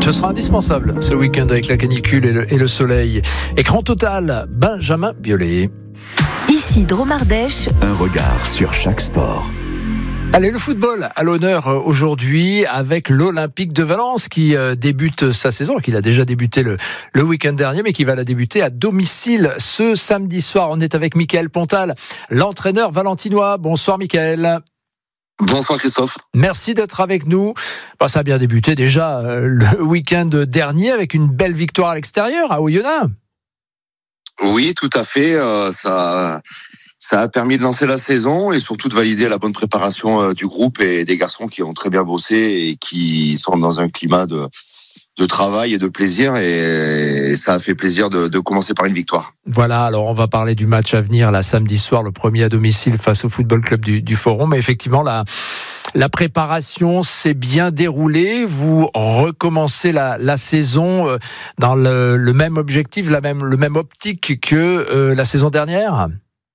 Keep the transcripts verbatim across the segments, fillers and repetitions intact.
Ce sera indispensable ce week-end avec la canicule et le, et le soleil. Écran total, Benjamin Biolay. Ici Dromardèche. Un regard sur chaque sport. Allez, le football à l'honneur aujourd'hui avec l'Olympique de Valence qui débute sa saison, qui a déjà débuté le, le week-end dernier, mais qui va la débuter à domicile ce samedi soir. On est avec Michael Pontal, l'entraîneur valentinois. Bonsoir Michael. Bonsoir Christophe. Merci d'être avec nous. Bon, ça a bien débuté déjà euh, le week-end dernier avec une belle victoire à l'extérieur à Oyonnax. Oui, tout à fait. Euh, ça, ça a permis de lancer la saison et surtout de valider la bonne préparation euh, du groupe et des garçons qui ont très bien bossé et qui sont dans un climat de, de travail et de plaisir. Et, et ça a fait plaisir de, de commencer par une victoire. Voilà, alors on va parler du match à venir, là, samedi soir, le premier à domicile face au Football Club du, du Forum. Mais effectivement, la, la préparation s'est bien déroulée. Vous recommencez la, la saison dans le, le même objectif, la même, le même optique que euh, la saison dernière ?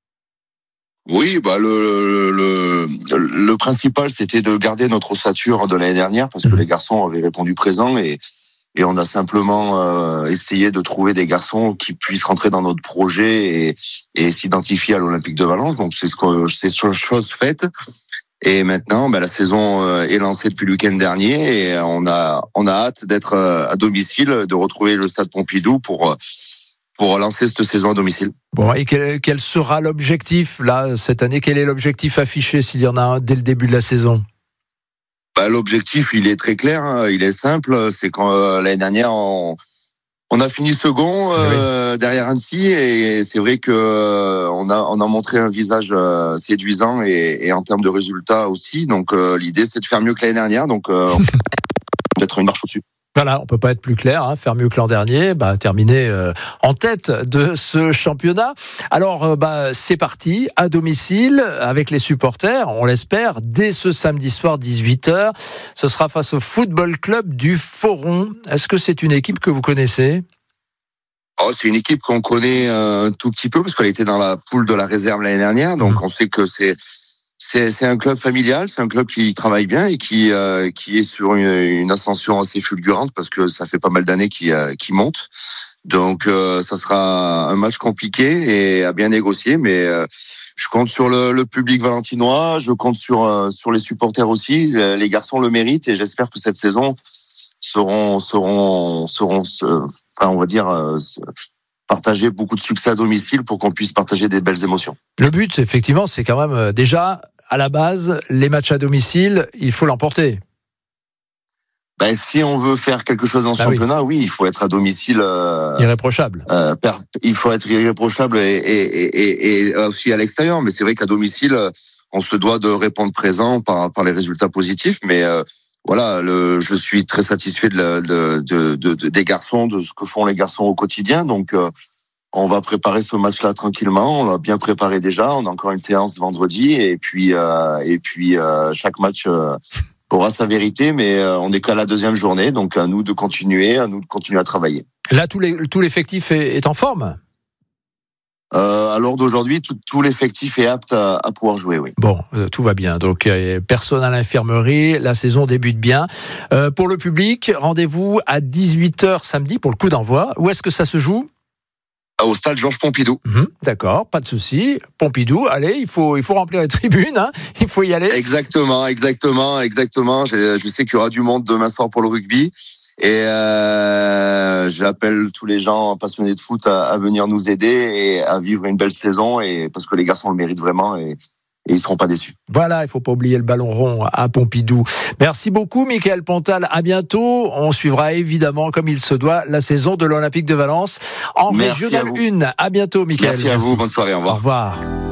Oui, bah le, le, le principal, c'était de garder notre ossature de l'année dernière parce que les garçons avaient répondu présent et Et on a simplement euh, essayé de trouver des garçons qui puissent rentrer dans notre projet et, et s'identifier à l'Olympique de Valence. Donc c'est ce que c'est chose faite. Et maintenant, ben, la saison est lancée depuis le week-end dernier et on a on a hâte d'être à domicile, de retrouver le stade Pompidou pour pour lancer cette saison à domicile. Bon, et quel, quel sera l'objectif là cette année ? Quel est l'objectif affiché s'il y en a un dès le début de la saison ? Bah, l'objectif, il est très clair, hein, il est simple. C'est quand euh, l'année dernière, on, on a fini second euh, oui. derrière Annecy, et c'est vrai que euh, on a on a montré un visage euh, séduisant et, et en termes de résultats aussi. Donc euh, l'idée, c'est de faire mieux que l'année dernière. Donc euh, d'être une marche au-dessus. Voilà, on peut pas être plus clair, hein, faire mieux que l'an dernier, bah, terminer euh, en tête de ce championnat. Alors, euh, bah, c'est parti, à domicile, avec les supporters, on l'espère, dès ce samedi soir, dix-huit heures. Ce sera face au Football Club du Foron. Est-ce que c'est une équipe que vous connaissez ? Oh, c'est une équipe qu'on connaît un tout petit peu, parce qu'elle était dans la poule de la réserve l'année dernière, donc mmh. on sait que c'est... C'est, c'est un club familial, c'est un club qui travaille bien et qui euh, qui est sur une, une ascension assez fulgurante parce que ça fait pas mal d'années qu'il, euh, qu'il monte. Donc euh, ça sera un match compliqué et à bien négocier, mais euh, je compte sur le, le public valentinois, je compte sur euh, sur les supporters aussi. Les garçons le méritent et j'espère que cette saison seront seront seront, seront enfin on va dire euh, partager beaucoup de succès à domicile pour qu'on puisse partager des belles émotions. Le but, effectivement, c'est quand même euh, déjà, à la base, les matchs à domicile, il faut l'emporter. Ben, si on veut faire quelque chose dans ce bah championnat, oui. oui, il faut être à domicile. Euh, irréprochable. Euh, per, il faut être irréprochable et, et, et, et aussi à l'extérieur. Mais c'est vrai qu'à domicile, on se doit de répondre présent par, par les résultats positifs. Mais euh, voilà, le, je suis très satisfait de, la, de, de, de, de des garçons, de ce que font les garçons au quotidien. Donc, euh, on va préparer ce match-là tranquillement. On l'a bien préparé déjà. On a encore une séance vendredi, et puis euh, et puis euh, chaque match euh, aura sa vérité. Mais euh, on n'est qu'à la deuxième journée, donc à nous de continuer, à nous de continuer à travailler. Là, tout, les, tout l'effectif est, est en forme. Euh, à l'heure d'aujourd'hui, tout, tout l'effectif est apte à, à pouvoir jouer, oui. Bon, euh, tout va bien. Donc, euh, personne à l'infirmerie. La saison débute bien. Euh, pour le public, rendez-vous à dix-huit heures samedi pour le coup d'envoi. Où est-ce que ça se joue ? Au stade Georges Pompidou. Mmh, d'accord, pas de souci. Pompidou, allez, il faut, il faut remplir les tribunes. Hein, il faut y aller. Exactement, exactement, exactement. Je, je sais qu'il y aura du monde demain soir pour le rugby. Et euh, j'appelle tous les gens passionnés de foot à, à venir nous aider et à vivre une belle saison, et parce que les garçons le méritent vraiment et, et ils seront pas déçus. Voilà, il faut pas oublier le ballon rond à Pompidou. Merci beaucoup, Michael Pontal. À bientôt. On suivra évidemment, comme il se doit, la saison de l'Olympique de Valence en Merci Régional un. À bientôt, Michael. Merci, Merci à vous. Bonne soirée. Au revoir. Au revoir.